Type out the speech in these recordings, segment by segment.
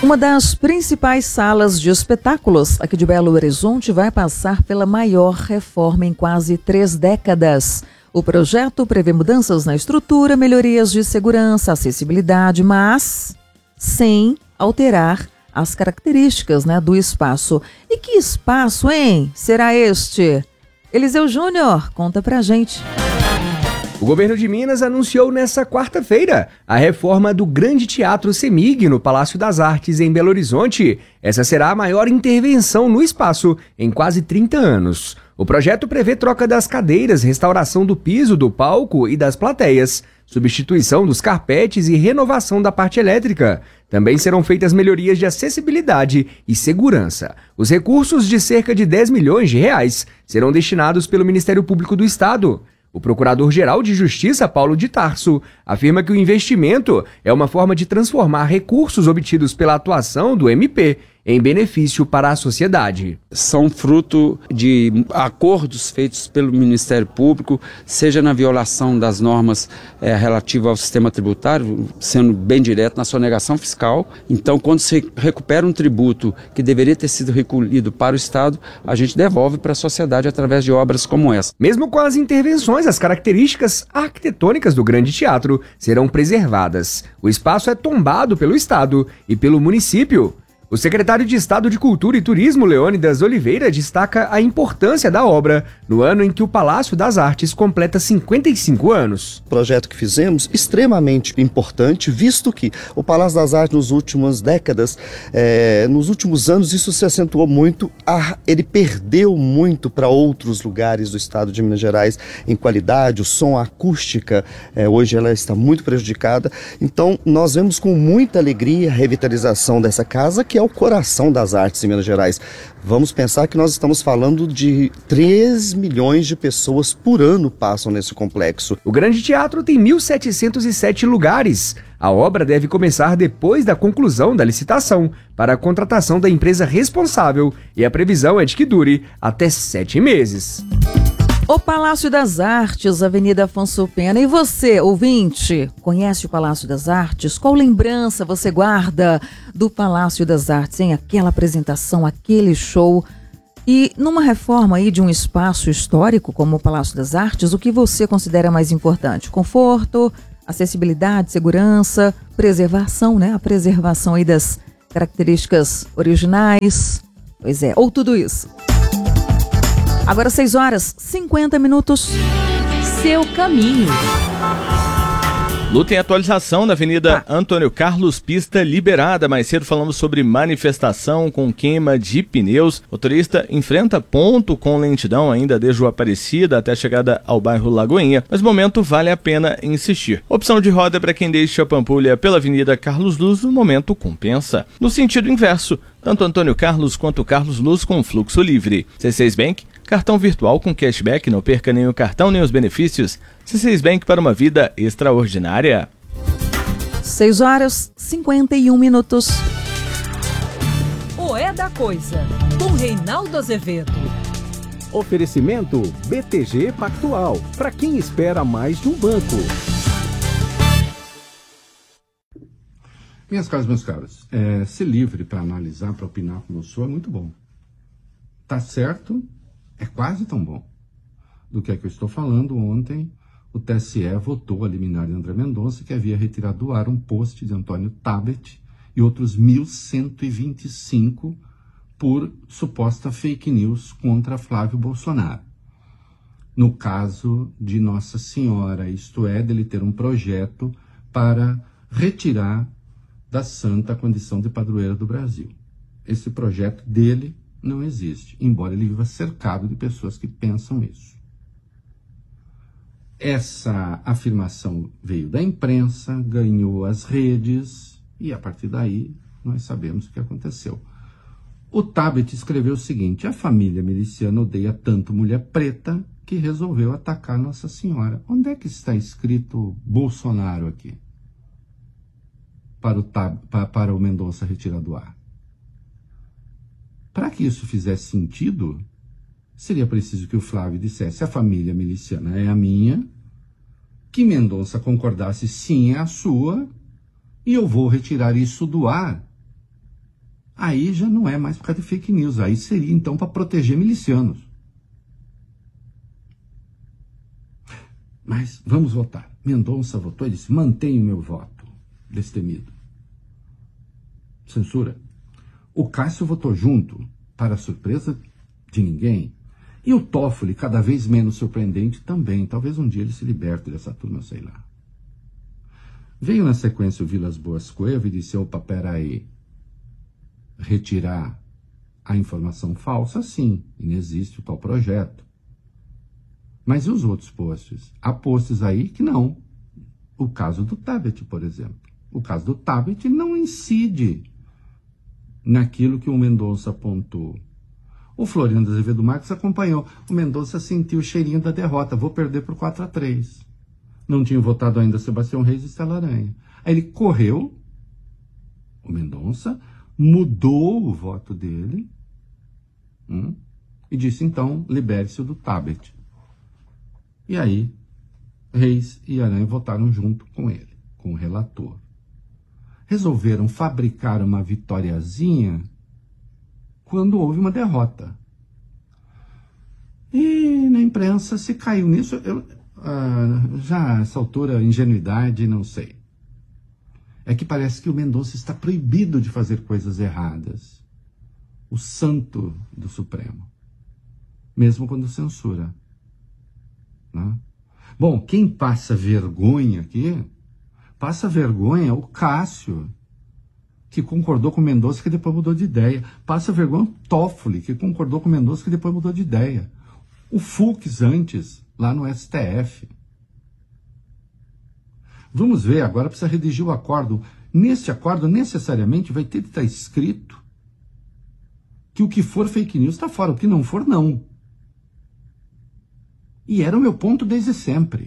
Uma das principais salas de espetáculos aqui de Belo Horizonte vai passar pela maior reforma em quase 3 décadas. O projeto prevê mudanças na estrutura, melhorias de segurança, acessibilidade, mas sem alterar as características, do espaço. E que espaço, hein? Será este? Eliseu Júnior, conta pra gente. O governo de Minas anunciou nesta quarta-feira a reforma do Grande Teatro CEMIG no Palácio das Artes, em Belo Horizonte. Essa será a maior intervenção no espaço em quase 30 anos. O projeto prevê troca das cadeiras, restauração do piso, do palco e das plateias, substituição dos carpetes e renovação da parte elétrica. Também serão feitas melhorias de acessibilidade e segurança. Os recursos de cerca de 10 milhões de reais serão destinados pelo Ministério Público do Estado. O Procurador-Geral de Justiça, Paulo de Tarso, afirma que o investimento é uma forma de transformar recursos obtidos pela atuação do MP em benefício para a sociedade. São fruto de acordos feitos pelo Ministério Público, seja na violação das normas relativas ao sistema tributário, sendo bem direto na sonegação fiscal. Então, quando se recupera um tributo que deveria ter sido recolhido para o Estado, a gente devolve para a sociedade através de obras como essa. Mesmo com as intervenções, as características arquitetônicas do Grande Teatro serão preservadas. O espaço é tombado pelo Estado e pelo município. O secretário de Estado de Cultura e Turismo, Leônidas Oliveira, destaca a importância da obra no ano em que o Palácio das Artes completa 55 anos. O projeto que fizemos, extremamente importante, visto que o Palácio das Artes nas últimas décadas, nos últimos anos, isso se acentuou muito, ele perdeu muito para outros lugares do estado de Minas Gerais em qualidade, o som, a acústica, hoje ela está muito prejudicada. Então, nós vemos com muita alegria a revitalização dessa casa, que é o coração das artes em Minas Gerais. Vamos pensar que nós estamos falando de 3 milhões de pessoas por ano passam nesse complexo. O Grande Teatro tem 1.707 lugares. A obra deve começar depois da conclusão da licitação para a contratação da empresa responsável e a previsão é de que dure até 7 meses. O Palácio das Artes, Avenida Afonso Pena. E você, ouvinte, conhece o Palácio das Artes? Qual lembrança você guarda do Palácio das Artes, hein? Aquela apresentação, aquele show. E numa reforma aí de um espaço histórico como o Palácio das Artes, o que você considera mais importante? Conforto, acessibilidade, segurança, preservação, A preservação aí das características originais. Pois é, ou tudo isso. Agora 6h50. Seu caminho. Luta em atualização na Avenida Antônio Carlos, pista liberada. Mais cedo falamos sobre manifestação com queima de pneus. Motorista enfrenta ponto com lentidão ainda desde o Aparecida até a chegada ao bairro Lagoinha, mas no momento vale a pena insistir. Opção de roda para quem deixa a Pampulha pela Avenida Carlos Luz, no momento compensa. No sentido inverso, tanto Antônio Carlos quanto Carlos Luz com fluxo livre. C6 Bank, cartão virtual com cashback, não perca nem o cartão nem os benefícios. C6 Bank para uma vida extraordinária. 6h51. O É da Coisa, com Reinaldo Azevedo. Oferecimento BTG Pactual, para quem espera mais de um banco. Minhas caras, meus caros, ser livre para analisar, para opinar como eu sou é muito bom. Tá certo? É quase tão bom. Do que é que eu estou falando? Ontem, o TSE votou a liminar de André Mendonça, que havia retirado do ar um post de Antônio Tabet e outros 1.125 por suposta fake news contra Flávio Bolsonaro. No caso de Nossa Senhora, isto é, dele ter um projeto para retirar da santa a condição de padroeira do Brasil. Esse projeto dele não existe, embora ele viva cercado de pessoas que pensam isso. Essa afirmação veio da imprensa, ganhou as redes e a partir daí nós sabemos o que aconteceu. O Tabet escreveu o seguinte: a família miliciana odeia tanto mulher preta que resolveu atacar Nossa Senhora. Onde é que está escrito Bolsonaro aqui? Para o Mendonça retirar do ar. Para que isso fizesse sentido, seria preciso que o Flávio dissesse: a família miliciana é a minha, que Mendonça concordasse sim é a sua, e eu vou retirar isso do ar aí já não é mais por causa de fake news, aí seria então para proteger milicianos. Mas vamos votar. Mendonça votou e disse: mantenho o meu voto, destemido. Censura. O Cássio votou junto, para a surpresa de ninguém. E o Toffoli, cada vez menos surpreendente, também. Talvez um dia ele se liberte dessa turma, sei lá. Veio na sequência o Vilas Boas Cueva e disse: opa, peraí. Retirar a informação falsa? Sim, inexiste o tal projeto. Mas e os outros posts? Há posts aí que não. O caso do Tabet, por exemplo. O caso do Tabet não incide naquilo que o Mendonça apontou. O Floriano Azevedo Marques acompanhou. O Mendonça sentiu o cheirinho da derrota. Vou perder por 4-3. Não tinha votado ainda Sebastião Reis e Stella Aranha. Aí ele correu, o Mendonça, mudou o voto dele e disse, então, libere-se o do Tabet. E aí, Reis e Aranha votaram junto com ele, com o relator. Resolveram fabricar uma vitóriazinha quando houve uma derrota. E na imprensa se caiu nisso. Já a essa altura, ingenuidade, não sei. É que parece que o Mendonça está proibido de fazer coisas erradas. O santo do Supremo. Mesmo quando censura. Né? Bom, quem passa vergonha aqui, passa vergonha o Cássio, que concordou com o Mendonça, que depois mudou de ideia. Passa vergonha o Toffoli, que concordou com o Mendonça, que depois mudou de ideia. O Fux antes, lá no STF. Vamos ver, agora precisa redigir o acordo. Nesse acordo, necessariamente, vai ter que estar escrito que o que for fake news está fora, o que não for, não. E era o meu ponto desde sempre.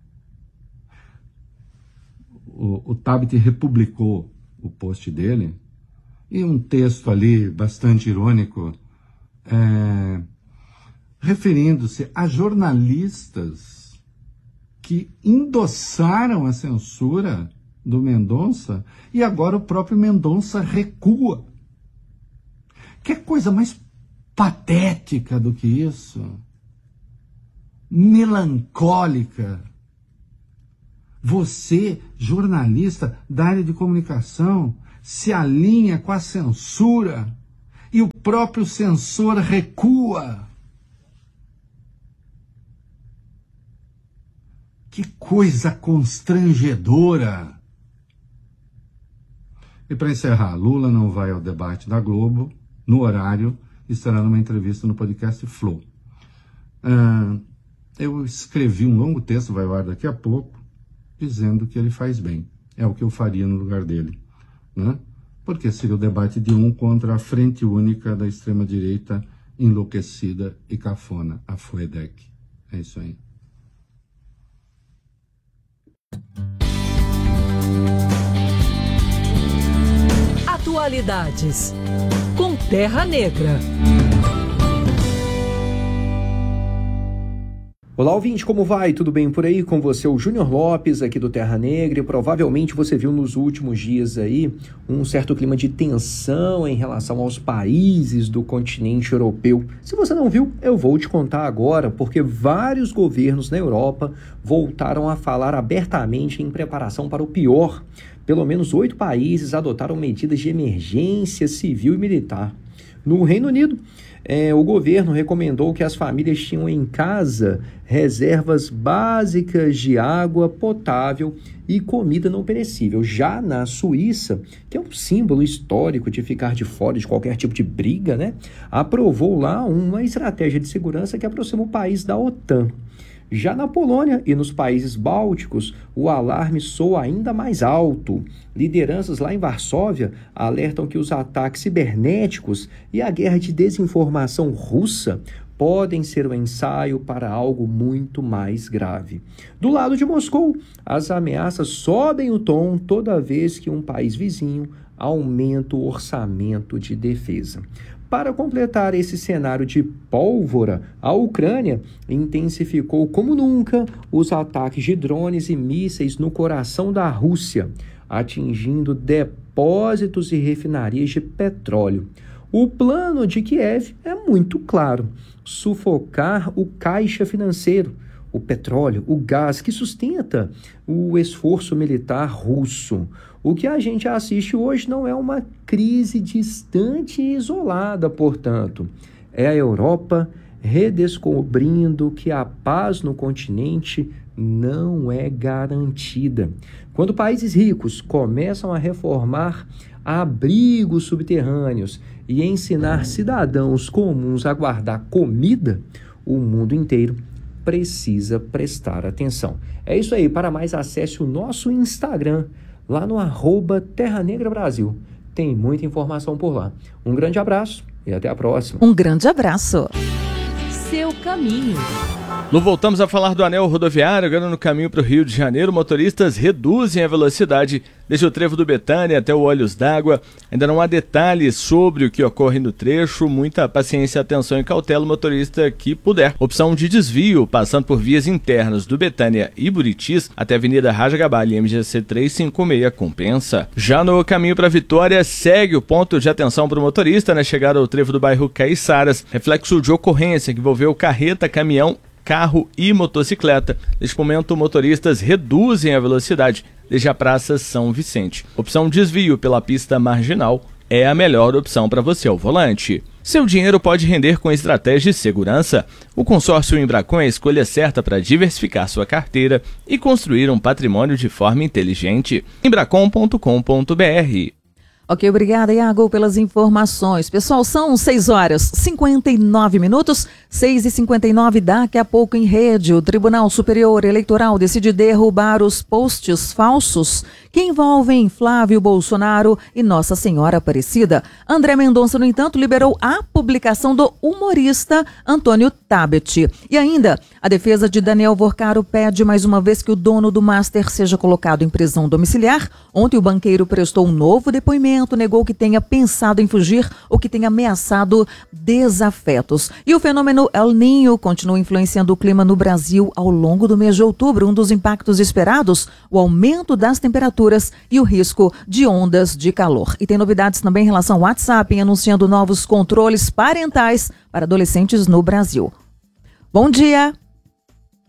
O Tabet republicou o post dele e um texto ali bastante irônico, referindo-se a jornalistas que endossaram a censura do Mendonça e agora o próprio Mendonça recua. Que coisa mais patética do que isso? Melancólica. Você, jornalista da área de comunicação, se alinha com a censura e o próprio censor recua. Que coisa constrangedora. E para encerrar, Lula não vai ao debate da Globo, no horário, estará numa entrevista no podcast Flow. Eu escrevi um longo texto, vai ao ar daqui a pouco, dizendo que ele faz bem. É o que eu faria no lugar dele. Né? Porque seria o debate de um contra a frente única da extrema-direita enlouquecida e cafona, a FUEDEC. É isso aí. Atualidades com Terra Negra. Olá, ouvinte, como vai? Tudo bem por aí? Com você, o Júnior Lopes, aqui do Terra Negra. E provavelmente você viu nos últimos dias aí um certo clima de tensão em relação aos países do continente europeu. Se você não viu, eu vou te contar agora, porque vários governos na Europa voltaram a falar abertamente em preparação para o pior. Pelo menos 8 países adotaram medidas de emergência civil e militar. No Reino Unido, o governo recomendou que as famílias tinham em casa reservas básicas de água potável e comida não perecível. Já na Suíça, que é um símbolo histórico de ficar de fora de qualquer tipo de briga, né, aprovou lá uma estratégia de segurança que aproxima o país da OTAN. Já na Polônia e nos países bálticos, o alarme soa ainda mais alto. Lideranças lá em Varsóvia alertam que os ataques cibernéticos e a guerra de desinformação russa podem ser um ensaio para algo muito mais grave. Do lado de Moscou, as ameaças sobem o tom toda vez que um país vizinho aumenta o orçamento de defesa. Para completar esse cenário de pólvora, a Ucrânia intensificou como nunca os ataques de drones e mísseis no coração da Rússia, atingindo depósitos e refinarias de petróleo. O plano de Kiev é muito claro: sufocar o caixa financeiro, o petróleo, o gás que sustenta o esforço militar russo. O que a gente assiste hoje não é uma crise distante e isolada, portanto. É a Europa redescobrindo que a paz no continente não é garantida. Quando países ricos começam a reformar abrigos subterrâneos e ensinar cidadãos comuns a guardar comida, o mundo inteiro precisa prestar atenção. É isso aí. Para mais, acesse o nosso Instagram, lá no @TerraNegraBrasil. Tem muita informação por lá. Um grande abraço e até a próxima. Um grande abraço. Seu caminho. Voltamos a falar do anel rodoviário. Agora no caminho para o Rio de Janeiro, motoristas reduzem a velocidade desde o trevo do Betânia até o Olhos d'Água. Ainda não há detalhes sobre o que ocorre no trecho. Muita paciência, atenção e cautela, o motorista que puder. Opção de desvio, passando por vias internas do Betânia e Buritis até a Avenida Raja Gabali, MGC 356, compensa. Já no caminho para Vitória, segue o ponto de atenção para o motorista na chegada ao trevo do bairro Caiçaras. Reflexo de ocorrência que envolveu carreta, caminhão, carro e motocicleta. Neste momento, motoristas reduzem a velocidade desde a Praça São Vicente. Opção desvio pela pista marginal é a melhor opção para você ao volante. Seu dinheiro pode render com estratégia de segurança. O consórcio Embracon é a escolha certa para diversificar sua carteira e construir um patrimônio de forma inteligente. Embracon.com.br. Ok, obrigada, Iago, pelas informações. Pessoal, são 6h59, 6h59, daqui a pouco em rede. O Tribunal Superior Eleitoral decide derrubar os posts falsos que envolvem Flávio Bolsonaro e Nossa Senhora Aparecida. André Mendonça, no entanto, liberou a publicação do humorista Antônio Tabet. E ainda, a defesa de Daniel Vorcaro pede mais uma vez que o dono do Master seja colocado em prisão domiciliar. Ontem o banqueiro prestou um novo depoimento, negou que tenha pensado em fugir ou que tenha ameaçado desafetos. E o fenômeno El Niño continua influenciando o clima no Brasil ao longo do mês de outubro. Um dos impactos esperados, o aumento das temperaturas e o risco de ondas de calor. E tem novidades também em relação ao WhatsApp, anunciando novos controles parentais para adolescentes no Brasil. Bom dia!